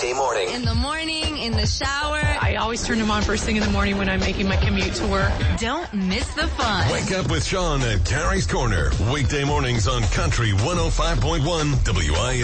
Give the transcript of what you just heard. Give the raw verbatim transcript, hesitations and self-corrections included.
weekday morning. In the morning, in the shower. I always turn them on first thing in the morning when I'm making my commute to work. Don't miss the fun. Wake up with Sean at Carrie's Corner. Weekday mornings on Country one oh five point one W I